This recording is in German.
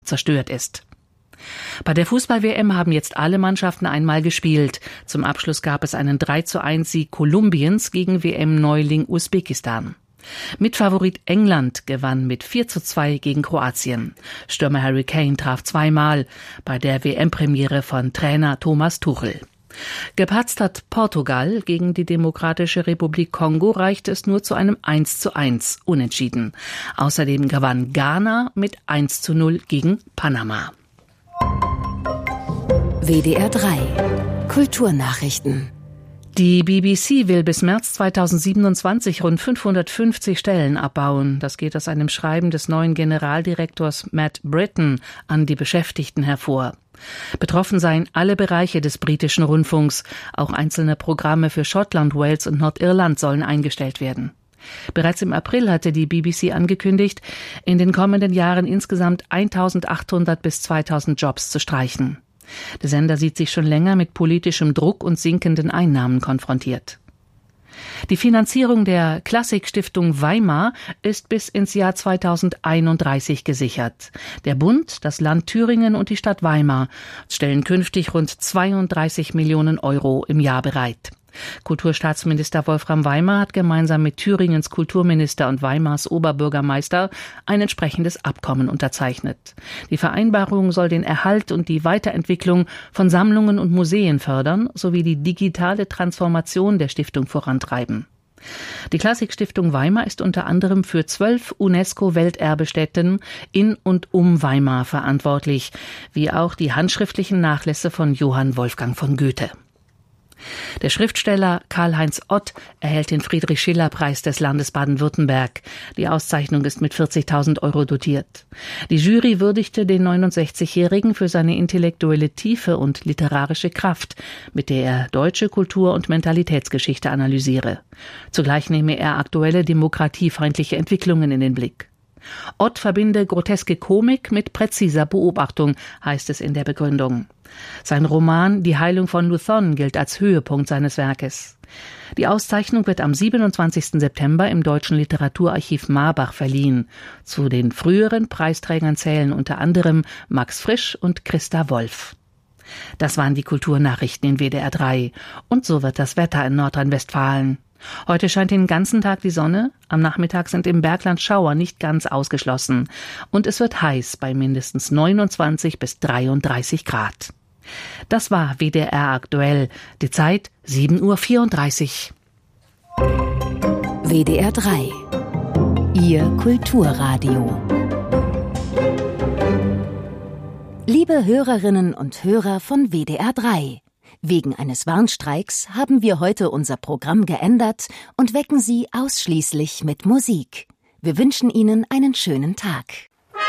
zerstört ist. Bei der Fußball-WM haben jetzt alle Mannschaften einmal gespielt. Zum Abschluss gab es einen 3:1-Sieg Kolumbiens gegen WM-Neuling Usbekistan. Mitfavorit England gewann mit 4:2 gegen Kroatien. Stürmer Harry Kane traf zweimal bei der WM-Premiere von Trainer Thomas Tuchel. Gepatzt hat Portugal gegen die Demokratische Republik Kongo, reichte es nur zu einem 1:1 Unentschieden. Außerdem gewann Ghana mit 1:0 gegen Panama. WDR 3 Kulturnachrichten. Die BBC will bis März 2027 rund 550 Stellen abbauen. Das geht aus einem Schreiben des neuen Generaldirektors Matt Britton an die Beschäftigten hervor. Betroffen seien alle Bereiche des britischen Rundfunks. Auch einzelne Programme für Schottland, Wales und Nordirland sollen eingestellt werden. Bereits im April hatte die BBC angekündigt, in den kommenden Jahren insgesamt 1.800 bis 2.000 Jobs zu streichen. Der Sender sieht sich schon länger mit politischem Druck und sinkenden Einnahmen konfrontiert. Die Finanzierung der Klassikstiftung Weimar ist bis ins Jahr 2031 gesichert. Der Bund, das Land Thüringen und die Stadt Weimar stellen künftig rund 32 Millionen Euro im Jahr bereit. Kulturstaatsminister Wolfram Weimar hat gemeinsam mit Thüringens Kulturminister und Weimars Oberbürgermeister ein entsprechendes Abkommen unterzeichnet. Die Vereinbarung soll den Erhalt und die Weiterentwicklung von Sammlungen und Museen fördern sowie die digitale Transformation der Stiftung vorantreiben. Die Klassikstiftung Weimar ist unter anderem für 12 UNESCO-Welterbestätten in und um Weimar verantwortlich, wie auch die handschriftlichen Nachlässe von Johann Wolfgang von Goethe. Der Schriftsteller Karl-Heinz Ott erhält den Friedrich-Schiller-Preis des Landes Baden-Württemberg. Die Auszeichnung ist mit 40.000 Euro dotiert. Die Jury würdigte den 69-Jährigen für seine intellektuelle Tiefe und literarische Kraft, mit der er deutsche Kultur- und Mentalitätsgeschichte analysiere. Zugleich nehme er aktuelle demokratiefeindliche Entwicklungen in den Blick. Ott verbinde groteske Komik mit präziser Beobachtung, heißt es in der Begründung. Sein Roman Die Heilung von Luthon gilt als Höhepunkt seines Werkes. Die Auszeichnung wird am 27. September im Deutschen Literaturarchiv Marbach verliehen. Zu den früheren Preisträgern zählen unter anderem Max Frisch und Christa Wolf. Das waren die Kulturnachrichten in WDR 3. Und so wird das Wetter in Nordrhein-Westfalen. Heute scheint den ganzen Tag die Sonne, am Nachmittag sind im Bergland Schauer nicht ganz ausgeschlossen und es wird heiß bei mindestens 29 bis 33 Grad. Das war WDR aktuell, die Zeit 7:34 Uhr. WDR 3 Ihr Kulturradio. Liebe Hörerinnen und Hörer von WDR 3, wegen eines Warnstreiks haben wir heute unser Programm geändert und wecken Sie ausschließlich mit Musik. Wir wünschen Ihnen einen schönen Tag.